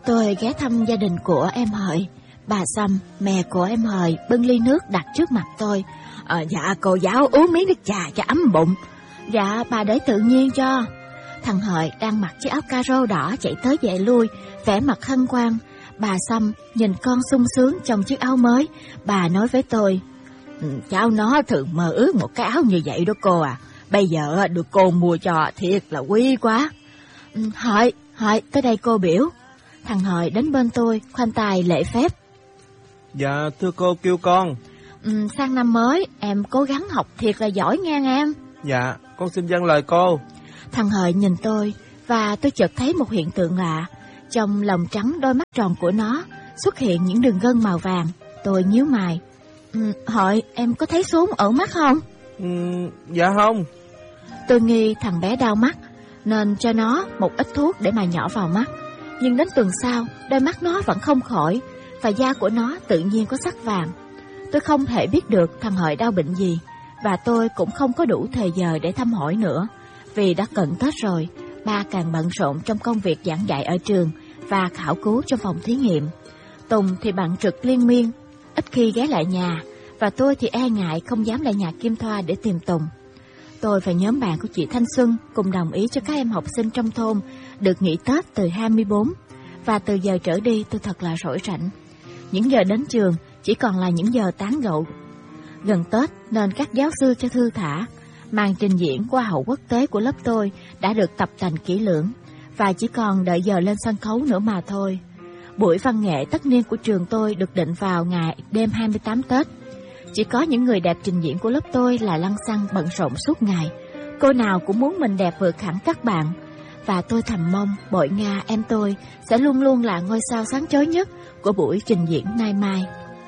Tôi ghé thăm gia đình của em Hợi. Bà Sâm, mẹ của em Hợi, bưng ly nước đặt trước mặt tôi. Dạ cô giáo uống miếng nước trà cho ấm bụng. Dạ bà để tự nhiên cho. Thằng Hợi đang mặc chiếc áo caro đỏ chạy tới chạy lui, vẻ mặt hân hoan. Bà Sâm nhìn con sung sướng trong chiếc áo mới. Bà nói với tôi: cháu nó thường mơ ước một cái áo như vậy đó cô à. Bây giờ được cô mua cho thiệt là quý quá. Hợi, tới đây cô biểu. Thằng Hợi đến bên tôi, khoanh tay lễ phép. Dạ thưa cô kêu con. Sang năm mới em cố gắng học thiệt là giỏi nghe em. Dạ con xin vâng lời cô. Thằng Hợi nhìn tôi và tôi chợt thấy một hiện tượng lạ. Trong lồng trắng đôi mắt tròn của nó xuất hiện những đường gân màu vàng. Tôi nhíu mày. Hợi, em có thấy sốn ở mắt không? Dạ không. Tôi nghi thằng bé đau mắt nên cho nó một ít thuốc để mà nhỏ vào mắt. Nhưng đến tuần sau, đôi mắt nó vẫn không khỏi và da của nó tự nhiên có sắc vàng. Tôi không thể biết được thằng Hợi đau bệnh gì và tôi cũng không có đủ thời giờ để thăm hỏi nữa. Vì đã cận Tết rồi, ba càng bận rộn trong công việc giảng dạy ở trường và khảo cứu trong phòng thí nghiệm. Tùng thì bận trực liên miên, ít khi ghé lại nhà, và tôi thì e ngại không dám lại nhà Kim Thoa để tìm Tùng. Tôi và nhóm bạn của chị Thanh Xuân cùng đồng ý cho các em học sinh trong thôn được nghỉ Tết từ 24, và từ giờ trở đi tôi thật là rỗi rảnh. Những giờ đến trường chỉ còn là những giờ tán gẫu. Gần Tết nên các giáo sư cho thư thả. Màn trình diễn Hoa hậu quốc tế của lớp tôi đã được tập tành kỹ lưỡng và chỉ còn đợi giờ lên sân khấu nữa mà thôi. Buổi văn nghệ tất niên của trường tôi được định vào ngày đêm 28 Tết. Chỉ có những người đẹp trình diễn của lớp tôi là lăng xăng bận rộn suốt ngày. Cô nào cũng muốn mình đẹp vượt hẳn các bạn. Và tôi thầm mong Bội Nga em tôi sẽ luôn luôn là ngôi sao sáng chói nhất của buổi trình diễn nay mai.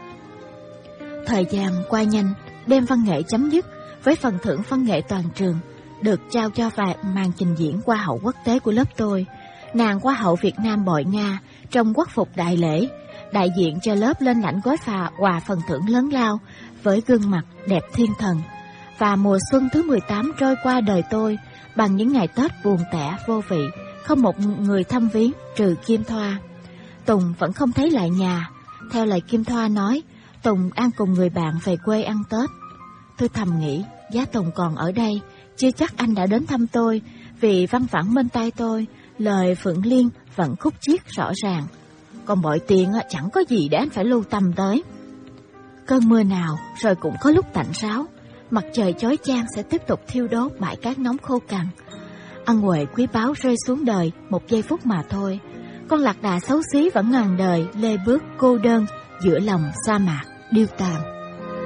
Thời gian qua nhanh, đêm văn nghệ chấm dứt với phần thưởng văn nghệ toàn trường được trao cho màn trình diễn Hoa hậu quốc tế của lớp tôi. Nàng Hoa hậu Việt Nam Bội Nga trong quốc phục đại lễ, đại diện cho lớp lên lãnh gói quà phần thưởng lớn lao với gương mặt đẹp thiên thần. Và mùa xuân thứ 18 trôi qua đời tôi bằng những ngày Tết buồn tẻ vô vị, không một người thăm viếng trừ Kim Thoa. Tùng vẫn không thấy lại nhà. Theo lời Kim Thoa nói, Tùng đang cùng người bạn về quê ăn Tết. Tôi thầm nghĩ, giá Tùng còn ở đây, chưa chắc anh đã đến thăm tôi, vì văng vẳng bên tai tôi, lời Phượng Liên vẫn khúc chiết rõ ràng. Còn Bội Tiền chẳng có gì để anh phải lưu tâm tới. Cơn mưa nào rồi cũng có lúc tạnh ráo, mặt trời chói chang sẽ tiếp tục thiêu đốt bãi cát nóng khô cằn. Ân huệ quý báu rơi xuống đời một giây phút mà thôi. Con lạc đà xấu xí vẫn ngàn đời lê bước cô đơn giữa lòng sa mạc điêu tàn.